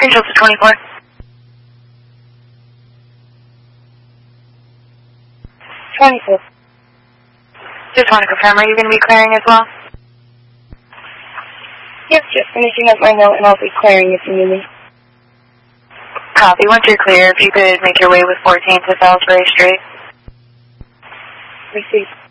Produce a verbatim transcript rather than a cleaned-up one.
Angel to twenty-four. twenty-four. Just want to confirm, are you going to be clearing as well? Yep, just finishing up my note and I'll be clearing if you need me. Copy. Once you're clear, if you could make your way with fourteen to Salisbury Street. Receive.